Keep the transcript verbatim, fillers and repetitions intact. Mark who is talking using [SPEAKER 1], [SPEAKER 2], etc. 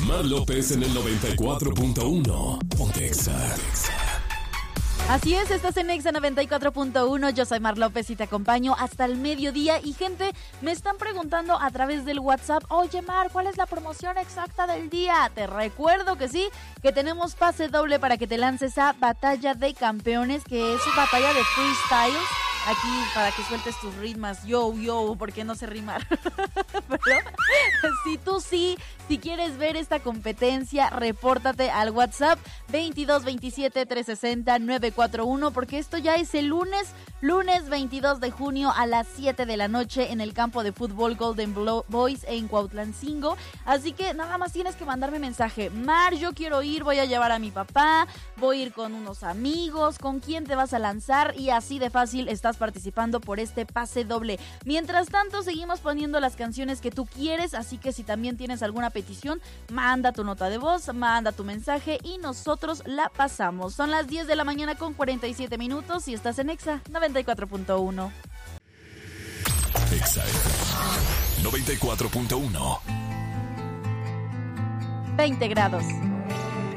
[SPEAKER 1] Mar López en el noventa y cuatro punto uno. Ponte Exa.
[SPEAKER 2] Así es, estás en Exa noventa y cuatro punto uno, yo soy Mar López y te acompaño hasta el mediodía. Y gente, me están preguntando a través del WhatsApp, oye Mar, ¿cuál es la promoción exacta del día? Te recuerdo que sí, que tenemos pase doble para que te lances a Batalla de Campeones, que es una batalla de freestyle. Aquí para que sueltes tus ritmos, yo, yo, porque no sé rimar. Pero si tú sí, si quieres ver esta competencia, repórtate al WhatsApp veintidós veintisiete trescientos sesenta nueve cuatro uno, porque esto ya es el lunes, lunes veintidós de junio a las siete de la noche en el campo de fútbol Golden Boys en Cuautlancingo. Así que nada más tienes que mandarme mensaje. Mar, yo quiero ir, voy a llevar a mi papá, voy a ir con unos amigos, ¿con quién te vas a lanzar? Y así de fácil estás participando por este pase doble. Mientras tanto, seguimos poniendo las canciones que tú quieres, así que si también tienes alguna petición, manda tu nota de voz, manda tu mensaje y nosotros la pasamos. Son las diez de la mañana con cuarenta y siete minutos y estás en Exa noventa y cuatro punto uno.
[SPEAKER 1] Exa noventa y cuatro punto uno.
[SPEAKER 2] veinte grados.